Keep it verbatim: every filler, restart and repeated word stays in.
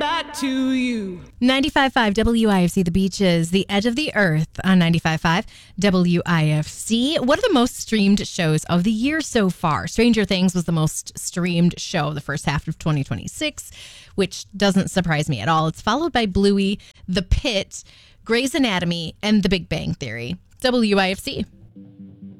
back to you. ninety-five point five W I F C, The Beaches, The Edge of the Earth on ninety-five point five W I F C. What are the most streamed shows of the year so far? Stranger Things was the most streamed show the first half of twenty twenty-six, which doesn't surprise me at all. It's followed by Bluey, The Pit, Grey's Anatomy, and The Big Bang Theory. W I F C.